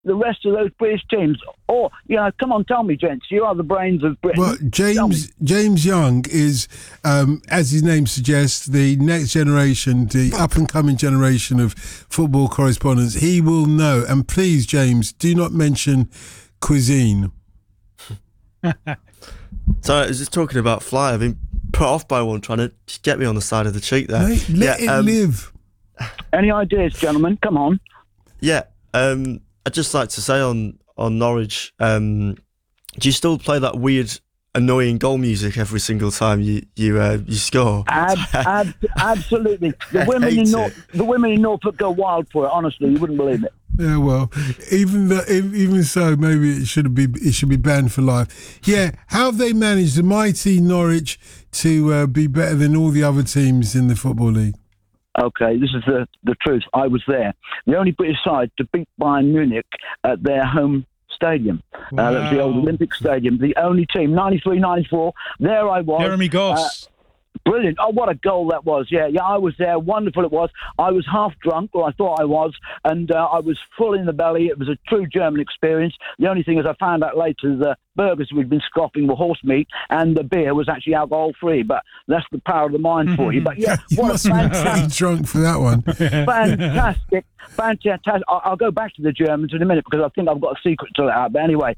the rest of those British teams? Or, come on, tell me, gents, you are the brains of Britain. Well, James Young is, as his name suggests, the next generation, the up-and-coming generation of football correspondents. He will know. And please, James, do not mention cuisine. So I was just talking about Fly. I've been put off by one trying to get me on the side of the cheek there. Mate, let it live. Any ideas, gentlemen? Come on. Yeah, I'd just like to say on Norwich, do you still play that weird, annoying goal music every single time you score? Absolutely. The women in Norfolk go wild for it. Honestly, you wouldn't believe it. Yeah, well, even so, maybe it should be banned for life. Yeah, how have they managed the mighty Norwich to be better than all the other teams in the Football League? Okay, this is the truth. I was there. The only British side to beat Bayern Munich at their home stadium. Wow. That was the old Olympic Stadium. The only team, 93, 94. There I was. Jeremy Goss. Brilliant. Oh, what a goal that was. Yeah, I was there. Wonderful it was. I was half drunk, or I thought I was, and I was full in the belly. It was a true German experience. The only thing is I found out later the burgers we'd been scoffing were horse meat, and the beer was actually alcohol-free, but that's the power of the mind for you. But yeah, you must have been pretty drunk for that one. Fantastic. I'll go back to the Germans in a minute because I think I've got a secret to let out. But anyway,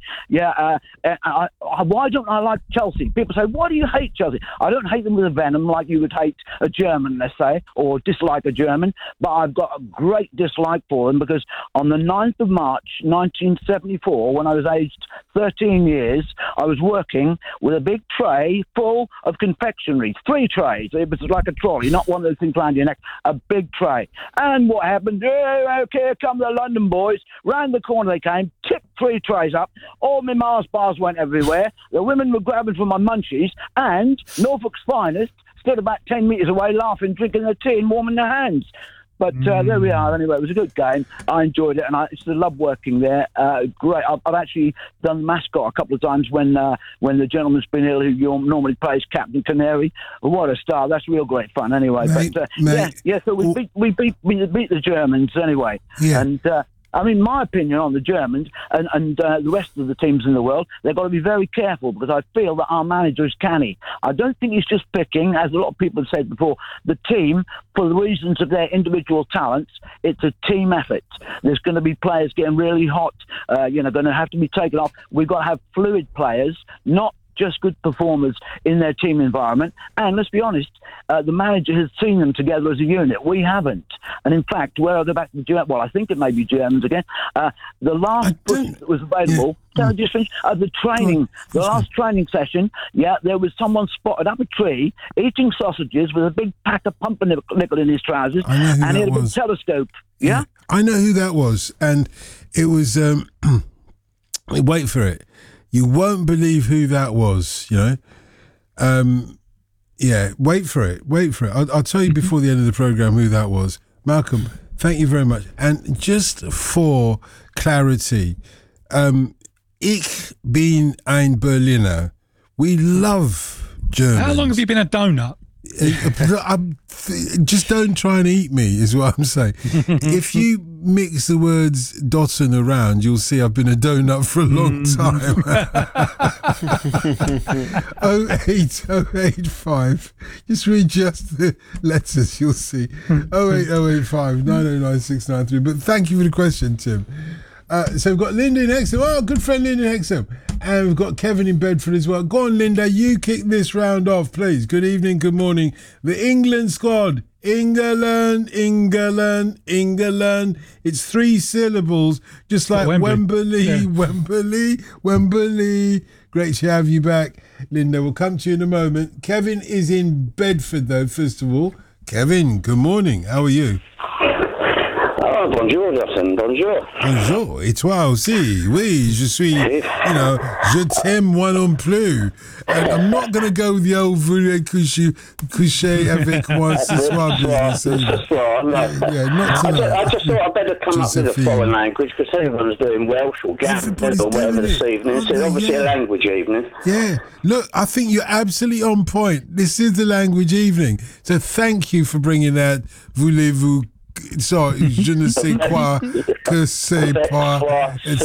why don't I like Chelsea? People say, why do you hate Chelsea? I don't hate them with a venom like you would hate a German, let's say, or dislike a German, but I've got a great dislike for them because on the 9th of March 1974, when I was aged 13 years, I was working with a big tray full of confectionery, 3 trays. It was like a trolley, not one of those things around your neck, a big tray. And what happened? Okay, here come the London boys. Round the corner they came, tipped 3 trays up. All my Mars bars went everywhere. The women were grabbing for my munchies, and Norfolk's finest stood about 10 metres away laughing, drinking their tea and warming their hands. But there we are. Anyway, it was a good game. I enjoyed it, and I just love working there. Great. I've actually done mascot a couple of times when the gentleman's been ill, who normally plays Captain Canary. What a star! That's real great fun. Anyway, mate. So we beat the Germans anyway, and. I mean, my opinion on the Germans and the rest of the teams in the world, they've got to be very careful because I feel that our manager is canny. I don't think he's just picking, as a lot of people have said before, the team for the reasons of their individual talents. It's a team effort. There's going to be players getting really hot, going to have to be taken off. We've got to have fluid players, not just good performers in their team environment. And let's be honest, the manager has seen them together as a unit. We haven't. And in fact, where I go back to the Germans, well, I think it may be Germans again, the last book that was available, can I just finish? The last training session, there was someone spotted up a tree eating sausages with a big pack of pumpernickel in his trousers, and he had a big telescope. Yeah? I know who that was. And it was, wait for it. You won't believe who that was, wait for it. I'll tell you before the end of the programme who that was. Malcolm, thank you very much. And just for clarity, ich bin ein Berliner. We love Germans. How long have you been a donut? Just don't try and eat me is what I'm saying. If you mix the words Dotton around, you'll see I've been a donut for a long time. 08085, just read just the letters, you'll see. 08085 909 693. But thank you for the question, Tim. So we've got Linda in Hexham. Oh, good friend Linda in Hexham. And we've got Kevin in Bedford as well. Go on, Linda, you kick this round off, please. Good evening, good morning. The England squad. England. It's 3 syllables, just like Wembley. Great to have you back, Linda. We'll come to you in a moment. Kevin is in Bedford, though, first of all. Kevin, good morning. How are you? Bonjour, Justin. Bonjour. Bonjour. Et toi aussi? Oui, je suis, je t'aime moi non plus. And I'm not going to go with the old voulez coucher avec moi ce soir business. Not tonight. I just thought I'd better come up with a foreign language because everyone's doing Welsh or Gaelic or whatever this evening. It's obviously a language evening. Yeah. Look, I think you're absolutely on point. This is the language evening. So thank you for bringing that voulez-vous So, je ne sais quoi que c'est pas,